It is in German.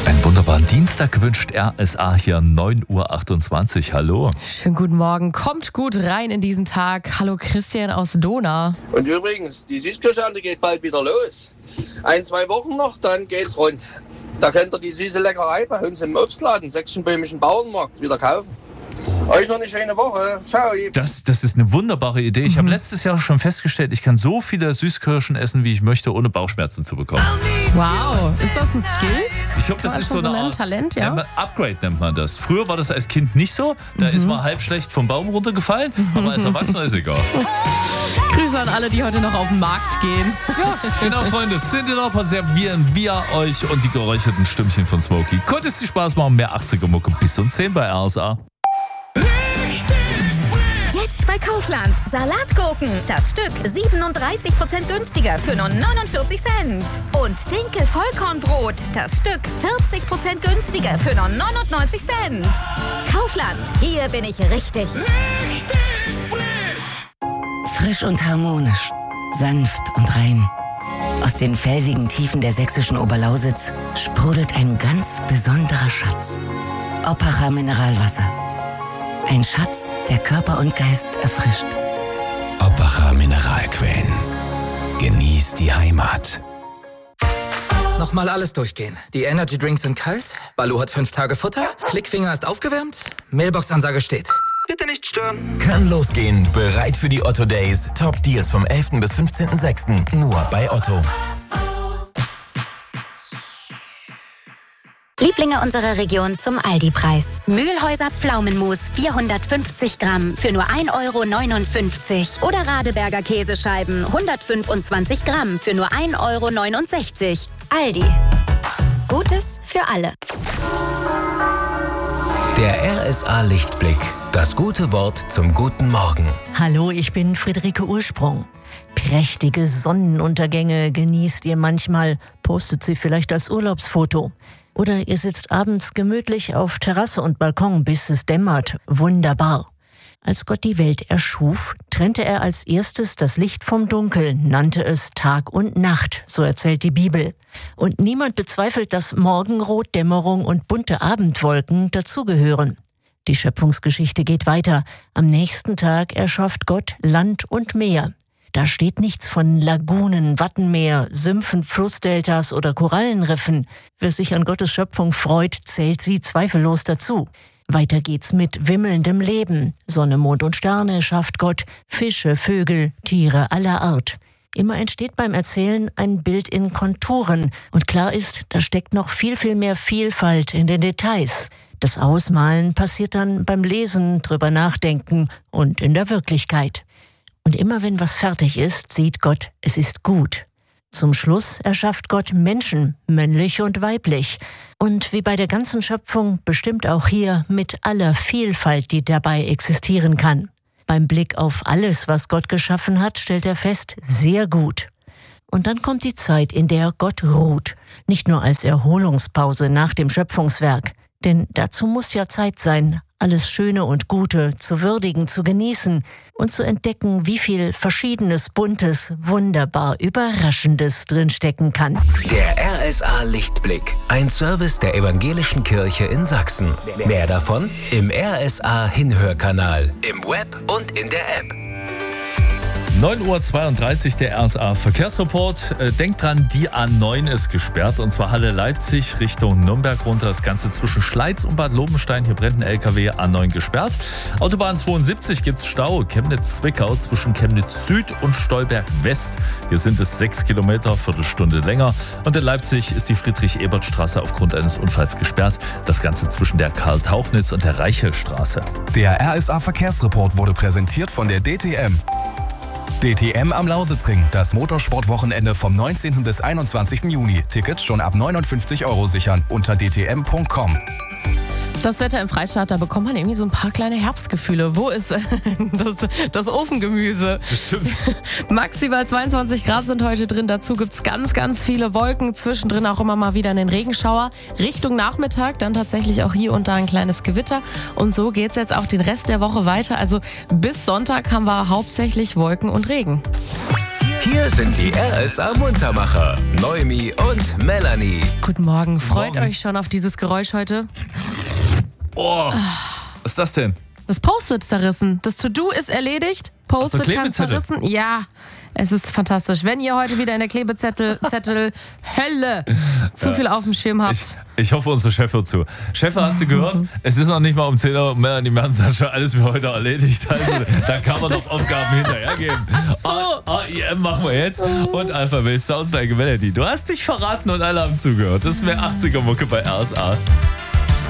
Einen wunderbaren Dienstag gewünscht RSA hier 9.28 Uhr. Hallo. Schönen guten Morgen. Kommt gut rein in diesen Tag. Hallo Christian aus Dohna. Und übrigens, die Süßkirschernte geht bald wieder los. 1-2 Wochen noch, dann geht's rund. Da könnt ihr die süße Leckerei bei uns im Obstladen, Sächsischen Böhmischen Bauernmarkt, wieder kaufen. Euch noch eine schöne Woche. Ciao. Das ist eine wunderbare Idee. Ich habe letztes Jahr schon festgestellt, ich kann so viele Süßkirschen essen, wie ich möchte, ohne Bauchschmerzen zu bekommen. Wow, ist das ein Skill? Ich glaube, das ist so eine Art Talent, ja? Upgrade nennt man das. Früher war das als Kind nicht so. Da ist man halb schlecht vom Baum runtergefallen, aber als Erwachsener ist egal. Grüße an alle, die heute noch auf den Markt gehen. Ja, genau, Freunde. Cindy Lauper servieren wir euch und die geräucherten Stimmchen von Smokey. Konnte es dir Spaß machen? Mehr 80er-Mucke bis um 10 bei RSA. Jetzt bei Kaufland. Salatgurken. Das Stück 37% günstiger für nur 49 Cent. Und Dinkel-Vollkornbrot. Das Stück 40% günstiger für nur 99 Cent. Kaufland. Hier bin ich richtig. Frisch und harmonisch. Sanft und rein. Aus den felsigen Tiefen der sächsischen Oberlausitz sprudelt ein ganz besonderer Schatz. Oppacher Mineralwasser. Ein Schatz, der Körper und Geist erfrischt. Oppacher Mineralquellen. Genieß die Heimat. Nochmal alles durchgehen. Die Energy Drinks sind kalt, Balu hat 5 Tage Futter, Klickfinger ist aufgewärmt, Mailbox-Ansage steht. Bitte nicht stören. Kann losgehen. Bereit für die Otto Days. Top Deals vom 11. bis 15.06. Nur bei Otto. Lieblinge unserer Region zum Aldi-Preis. Mühlhäuser Pflaumenmus 450 Gramm für nur 1,59 € oder Radeberger Käsescheiben 125 Gramm für nur 1,69 €. Aldi. Gutes für alle. Der RSA Lichtblick. Das gute Wort zum guten Morgen. Hallo, ich bin Friederike Ursprung. Prächtige Sonnenuntergänge genießt ihr manchmal, postet sie vielleicht als Urlaubsfoto. Oder ihr sitzt abends gemütlich auf Terrasse und Balkon, bis es dämmert. Wunderbar. Als Gott die Welt erschuf, trennte er als erstes das Licht vom Dunkel, nannte es Tag und Nacht, so erzählt die Bibel. Und niemand bezweifelt, dass Morgenrot, Dämmerung und bunte Abendwolken dazugehören. Die Schöpfungsgeschichte geht weiter. Am nächsten Tag erschafft Gott Land und Meer. Da steht nichts von Lagunen, Wattenmeer, Sümpfen, Flussdeltas oder Korallenriffen. Wer sich an Gottes Schöpfung freut, zählt sie zweifellos dazu. Weiter geht's mit wimmelndem Leben. Sonne, Mond und Sterne schafft Gott, Fische, Vögel, Tiere aller Art. Immer entsteht beim Erzählen ein Bild in Konturen. Und klar ist, da steckt noch viel, viel mehr Vielfalt in den Details. Das Ausmalen passiert dann beim Lesen, drüber nachdenken und in der Wirklichkeit. Und immer wenn was fertig ist, sieht Gott, es ist gut. Zum Schluss erschafft Gott Menschen, männlich und weiblich. Und wie bei der ganzen Schöpfung bestimmt auch hier mit aller Vielfalt, die dabei existieren kann. Beim Blick auf alles, was Gott geschaffen hat, stellt er fest, sehr gut. Und dann kommt die Zeit, in der Gott ruht. Nicht nur als Erholungspause nach dem Schöpfungswerk. Denn dazu muss ja Zeit sein, alles Schöne und Gute zu würdigen, zu genießen und zu entdecken, wie viel Verschiedenes, Buntes, wunderbar Überraschendes drinstecken kann. Der RSA Lichtblick. Ein Service der Evangelischen Kirche in Sachsen. Mehr davon im RSA Hinhörkanal, im Web und in der App. 9.32 Uhr, der RSA Verkehrsreport. Denkt dran, die A9 ist gesperrt, und zwar Halle Leipzig Richtung Nürnberg runter. Das Ganze zwischen Schleiz und Bad Lobenstein. Hier brennt ein LKW, A9 gesperrt. Autobahn 72 gibt's Stau. Chemnitz-Zwickau zwischen Chemnitz Süd und Stolberg West. Hier sind es 6 Kilometer, Viertelstunde länger. Und in Leipzig ist die Friedrich-Ebert-Straße aufgrund eines Unfalls gesperrt. Das Ganze zwischen der Karl-Tauchnitz und der Reichelstraße. Der RSA Verkehrsreport wurde präsentiert von der DTM. DTM am Lausitzring, das Motorsportwochenende vom 19. bis 21. Juni. Tickets schon ab 59 € sichern unter dtm.com. Das Wetter im Freistaat, da bekommt man irgendwie so ein paar kleine Herbstgefühle. Wo ist das Ofengemüse? Das stimmt. Maximal 22 Grad sind heute drin. Dazu gibt's ganz, ganz viele Wolken. Zwischendrin auch immer mal wieder einen Regenschauer. Richtung Nachmittag dann tatsächlich auch hier und da ein kleines Gewitter. Und so geht's jetzt auch den Rest der Woche weiter. Also bis Sonntag haben wir hauptsächlich Wolken und Regen. Hier sind die RSA Muntermacher, Noemi und Melanie. Guten Morgen. Freut Morgen. euch schon auf dieses Geräusch heute? Oh, was ist das denn? Das Post-it zerrissen. Das To-Do ist erledigt. Post-it kann Klebezettel. zerrissen. Ja, es ist fantastisch. Wenn ihr heute wieder in der Klebezettel-Hölle zu viel auf dem Schirm habt. Ich hoffe, unser Chef hört zu. Chef, hast du gehört? Es ist noch nicht mal um 10 Uhr. Melanie Mertens hat schon alles für heute erledigt. Also, da kann man noch Aufgaben hinterhergeben. AIM machen wir jetzt. Und Alphabet Sounds like a Melody. Du hast dich verraten und alle haben zugehört. Das ist mehr 80er Mucke bei RSA.